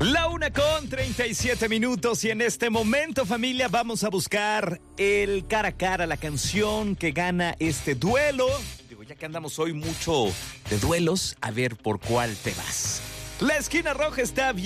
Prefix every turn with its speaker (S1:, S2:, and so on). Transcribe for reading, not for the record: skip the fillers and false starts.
S1: 1:37 y en este momento, familia, vamos a buscar el cara a cara, la canción que gana este duelo. Digo, ya que andamos hoy mucho de duelos, a ver por cuál te vas. La esquina roja está bien.